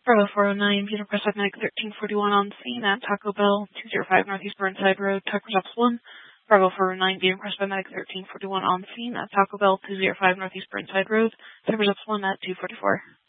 Bravo 409, being requested by Medic 1341 on scene at Taco Bell, 205 Northeast Burnside Road, Tucker's Up 1. Bravo 409, being requested by Medic 1341 on scene at Taco Bell, 205 Northeast Burnside Road, Tucker's Up 1 at 244.